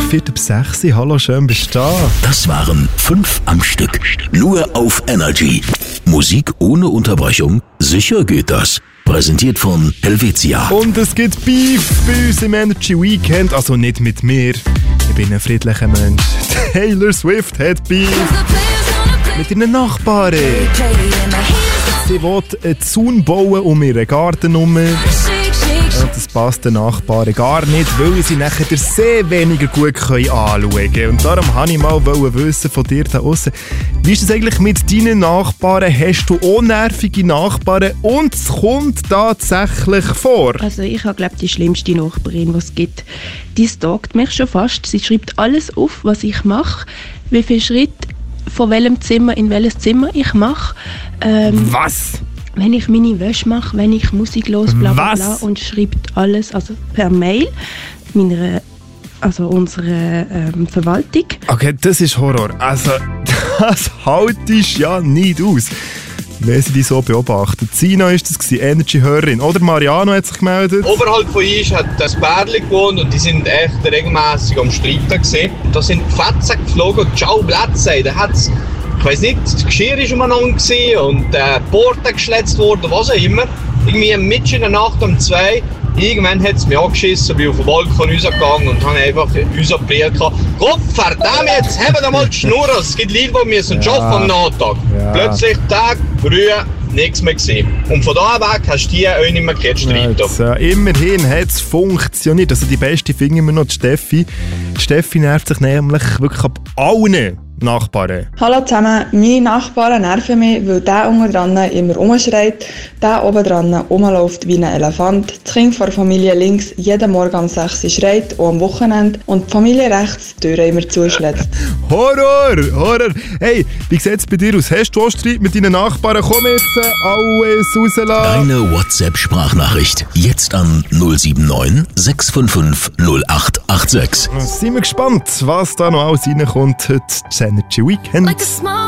5:45. Hallo, schön bist du da. Das waren 5 am Stück. Nur auf Energy. Musik ohne Unterbrechung? Sicher geht das. Präsentiert von Helvetia. Und es gibt Beef bei uns im Energy Weekend. Also nicht mit mir. Ich bin ein friedlicher Mensch. Taylor Swift hat Beef mit ihren Nachbarn. Sie will einen Zaun bauen um ihren Garten herum. Und das passt den Nachbarn gar nicht, weil sie nachher den See weniger gut anschauen können. Und darum wollte ich mal wissen von dir da draussen, wie ist es eigentlich mit deinen Nachbarn? Hast du unnervige Nachbarn? Und es kommt tatsächlich vor. Also ich habe, glaube ich, die schlimmste Nachbarin, die es gibt. Die stalkt mich schon fast. Sie schreibt alles auf, was ich mache, wie viele Schritte von welchem Zimmer in welches Zimmer ich mache. Was? Wenn ich meine Wäsche mache, wenn ich Musik los, bla bla bla, und schreibt alles, also per Mail, unserer Verwaltung. Okay, das ist Horror. Also, das haltest ja nicht aus, wenn sie dich so beobachtet. Sina ist das gewesen, Energy-Hörerin. Oder Mariano hat sich gemeldet. Oberhalb von uns hat das Pärchen gewohnt und die sind echt regelmässig am Streiten gewesen. Da sind Fetzen geflogen und ciao Plätze. Da hat's, ich weiss nicht, das Geschirr war umeinander und die Porte geschletzt worden, was auch immer. Irgendwie mitten in der Nacht um 2. Irgendwann hat es mich angeschissen, bin auf den Balkon rausgegangen und habe einfach uns appelliert. Gott verdammt, jetzt haben wir mal die Schnur. Es gibt Leute, die müssen arbeiten am Nachmittag. Ja. Plötzlich Tag, früh, nichts mehr gesehen. Und von da weg hast du die auch nicht mehr gestritten. Immerhin hat es funktioniert. Also die beste finden wir noch die Steffi. Die Steffi nervt sich nämlich wirklich ab allen Nachbarn. Hallo zusammen, meine Nachbarn nerven mich, weil der unten dran immer rumschreit, der oben dran rumläuft wie ein Elefant, das Kind von der Familie links jeden Morgen um 6 Uhr schreit, auch am Wochenende, und die Familie rechts die Türen immer zuschlägt. Horror! Hey, wie sieht es bei dir aus? Hast du auch Streit mit deinen Nachbarn? Komm jetzt, alles rauslassen. Deine WhatsApp-Sprachnachricht jetzt an 079 655 0886. Sind wir gespannt, was da noch alles reinkommt heute. Energy Weekend.